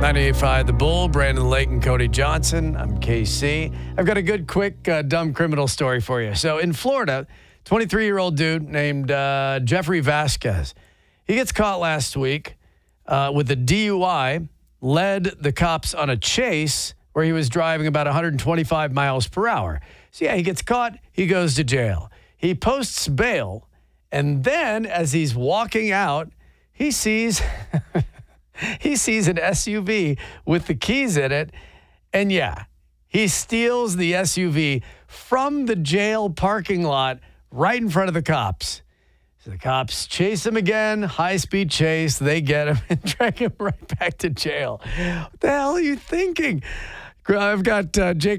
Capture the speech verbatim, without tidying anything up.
ninety-eight point five The Bull, Brandon Lake and Cody Johnson. I'm K C. I've got a good, quick, uh, dumb criminal story for you. So in Florida, twenty-three-year-old dude named uh, Jeffrey Vasquez. He gets caught last week uh, with a D U I, led the cops on a chase where he was driving about one hundred twenty-five miles per hour. So yeah, he gets caught, he goes to jail. He posts bail, and then as he's walking out, he sees... He sees an S U V with the keys in it, and yeah, he steals the S U V from the jail parking lot right in front of the cops. So the cops chase him again, high-speed chase. They get him and drag him right back to jail. What the hell are you thinking? I've got uh, Jake